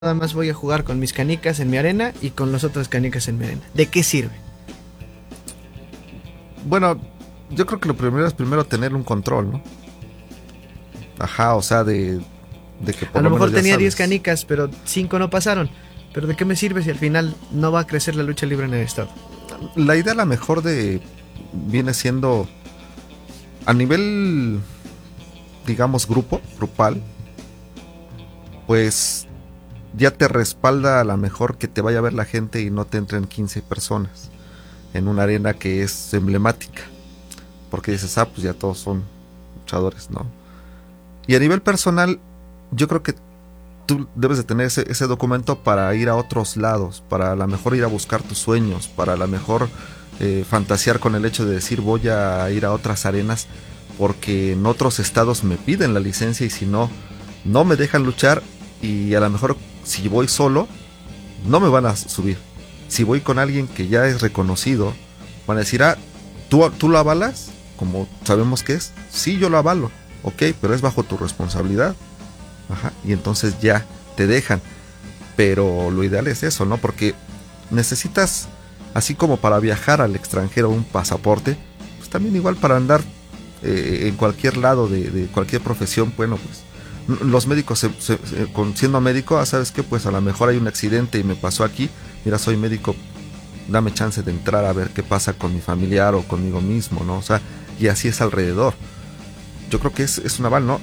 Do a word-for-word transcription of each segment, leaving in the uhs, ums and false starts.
nada más voy a jugar con mis canicas en mi arena y con las otras canicas en mi arena. ¿De qué sirve? Bueno, yo creo que lo primero es primero tener un control, ¿no? Ajá, o sea, de, de que por A lo lo mejor menos ya tenía diez sabes. canicas, pero cinco no pasaron. ¿Pero de qué me sirve si al final no va a crecer la lucha libre en el estado? La idea, la mejor de viene siendo a nivel, digamos, grupo, grupal, pues ya te respalda a la mejor que te vaya a ver la gente y no te entren quince personas en una arena que es emblemática. Porque dices, ah, pues ya todos son luchadores, ¿no? Y a nivel personal, yo creo que tú debes de tener ese, ese documento para ir a otros lados, para a lo mejor ir a buscar tus sueños, para a lo mejor eh, fantasear con el hecho de decir voy a ir a otras arenas porque en otros estados me piden la licencia y si no, no me dejan luchar y a lo mejor si voy solo, no me van a subir. Si voy con alguien que ya es reconocido, van a decir, ah, ¿tú, tú lo avalas? Como sabemos que es, sí, yo lo avalo, ok, pero es bajo tu responsabilidad. Ajá, y entonces ya te dejan. Pero lo ideal es eso, ¿no? Porque necesitas, así como para viajar al extranjero, un pasaporte, pues también igual para andar eh, en cualquier lado de, de cualquier profesión, bueno, pues los médicos, se, se, se, con, siendo médico, ah, ¿sabes qué? Pues a lo mejor hay un accidente y me pasó aquí, mira, soy médico, dame chance de entrar a ver qué pasa con mi familiar o conmigo mismo, ¿no? O sea, y así es alrededor. Yo creo que es, es un aval, ¿no?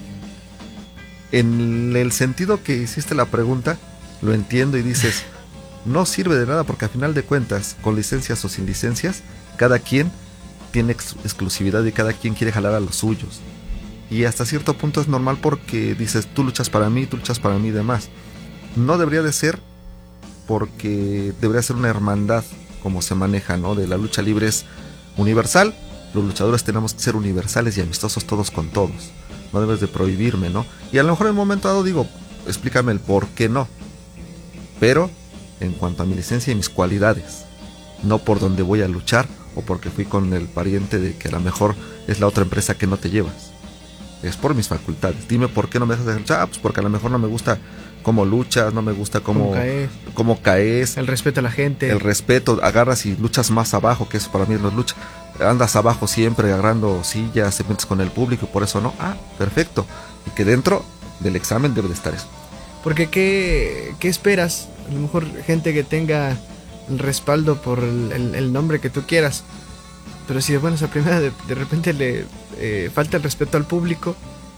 En el sentido que hiciste la pregunta, lo entiendo y dices, no sirve de nada porque a final de cuentas, con licencias o sin licencias, cada quien tiene ex exclusividad y cada quien quiere jalar a los suyos. Y hasta cierto punto es normal porque dices, tú luchas para mí, tú luchas para mí y demás. No debería de ser porque debería ser una hermandad como se maneja, ¿no? De la lucha libre es universal, los luchadores tenemos que ser universales y amistosos todos con todos. No debes de prohibirme, ¿no? Y a lo mejor en un momento dado digo, explícame el por qué no. Pero en cuanto a mi licencia y mis cualidades, no por donde voy a luchar o porque fui con el pariente de que a lo mejor es la otra empresa que no te llevas. Es por mis facultades. Dime por qué no me dejas de luchar. Ah, pues porque a lo mejor no me gusta cómo luchas, no me gusta cómo, ¿Cómo caes? cómo caes. El respeto a la gente. El respeto, agarras y luchas más abajo, que eso para mí no es lucha. Andas abajo siempre agarrando sillas, se metes con el público y por eso no. Ah, perfecto. Y que dentro del examen debe de estar eso. Porque ¿qué, qué esperas? A lo mejor gente que tenga el respaldo por el, el, el nombre que tú quieras. Pero si de buenas a primera de, de repente le eh, falta el respeto al público,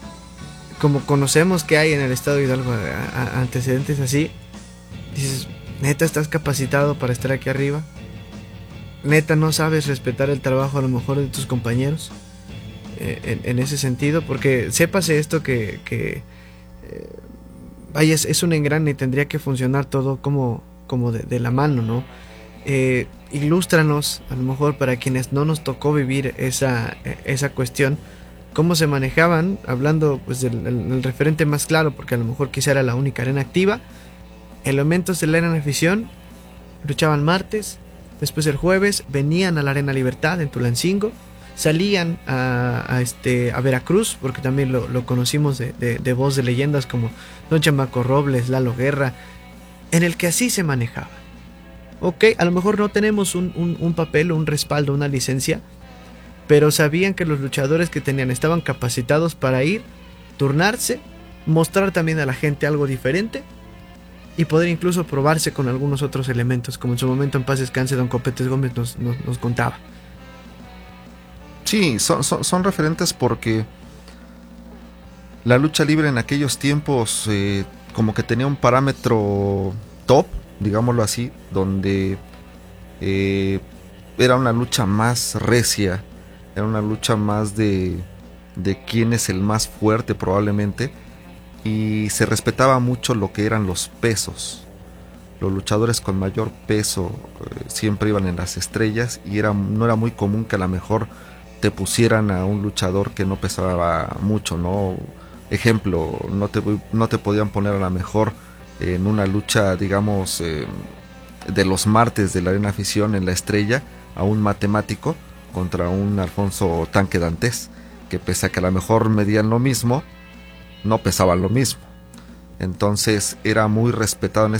como conocemos que hay en el estado de Hidalgo a, a, antecedentes así, dices, neta, ¿estás capacitado para estar aquí arriba? Neta, ¿no sabes respetar el trabajo a lo mejor de tus compañeros? Eh, en, en ese sentido, porque sépase esto que, que eh, vaya, es, es un engrane y tendría que funcionar todo como, como de, de la mano, ¿no? Eh, ilústranos, a lo mejor para quienes no nos tocó vivir esa, esa cuestión, cómo se manejaban, hablando pues del el, el referente más claro, porque a lo mejor quizá era la única arena activa. Elementos de la arena afición luchaban martes, después el jueves venían a la Arena Libertad en Tulancingo, salían a, a, este, a Veracruz, porque también lo, lo conocimos de, de, de voz de leyendas como Don Chamaco Robles, Lalo Guerra, en el que así se manejaba. Ok, a lo mejor no tenemos un, un, un papel, un respaldo, una licencia, pero sabían que los luchadores que tenían estaban capacitados para ir, turnarse, mostrar también a la gente algo diferente y poder incluso probarse con algunos otros elementos, como en su momento en paz descanse Don Copetes Gómez nos, nos, nos contaba. Sí, son, son, son referentes porque la lucha libre en aquellos tiempos eh, como que tenía un parámetro top, digámoslo así, donde eh, era una lucha más recia, era una lucha más de, de quién es el más fuerte probablemente, y se respetaba mucho lo que eran los pesos. Los luchadores con mayor peso eh, siempre iban en las estrellas y era, no era muy común que a lo mejor te pusieran a un luchador que no pesaba mucho, ¿no? Ejemplo, no te, no te podían poner a lo mejor en una lucha, digamos, eh, de los martes de la Arena Afición en la estrella a un matemático contra un Alfonso Tanque Dantes, que pese a que a lo mejor medían lo mismo, no pesaban lo mismo. Entonces era muy respetado en